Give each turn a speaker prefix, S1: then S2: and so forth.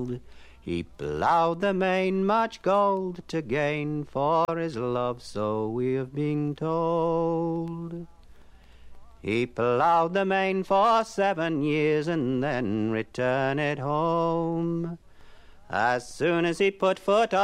S1: old. He ploughed the main, much gold to gain for his love, so we have been told. He ploughed the main for 7 years and then returned it home. As soon as he put foot